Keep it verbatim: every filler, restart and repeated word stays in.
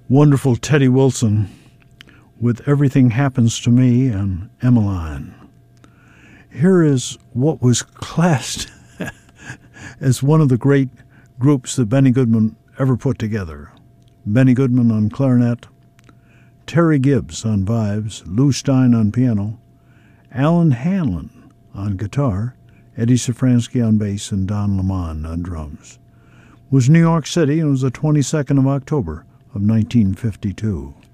wonderful Teddy Wilson with Everything Happens to Me and Emmeline. Here is what was classed as one of the great groups that Benny Goodman ever put together. Benny Goodman on clarinet, Terry Gibbs on vibes, Lou Stein on piano, Alan Hanlon on guitar, Eddie Safransky on bass, and Don Lemon on drums. It was New York City, and it was the twenty-second of October of nineteen fifty-two.